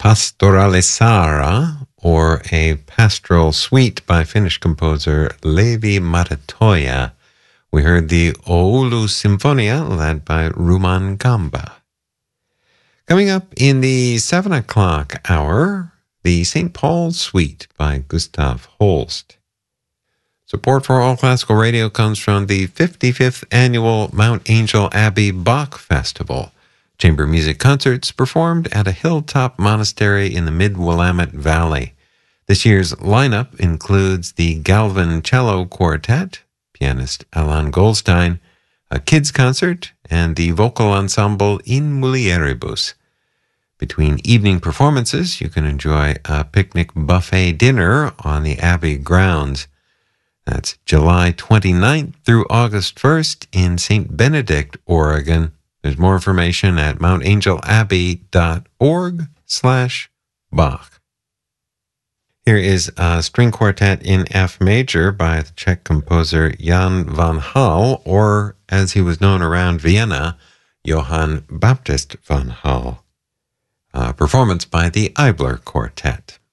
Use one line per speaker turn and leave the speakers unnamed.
Pastorale Sara, or a pastoral suite by Finnish composer Levi Matatoja. We heard the Oulu Symphonia, led by Ruman Gamba. Coming up in the 7 o'clock hour, the St. Paul's Suite by Gustav Holst. Support for All Classical Radio comes from the 55th Annual Mount Angel Abbey Bach Festival. Chamber music concerts performed at a hilltop monastery in the Mid-Willamette Valley. This year's lineup includes the Galvin Cello Quartet, pianist Alan Goldstein, a kids concert, and the vocal ensemble In Mulieribus. Between evening performances, you can enjoy a picnic buffet dinner on the Abbey grounds. That's July 29th through August 1st in St. Benedict, Oregon. There's more information at mountangelabbey.org/Bach. Here is a string quartet in F major by the Czech composer Jan van Hal, or as he was known around Vienna, Johann Baptist van Hal. A performance by the Eibler Quartet.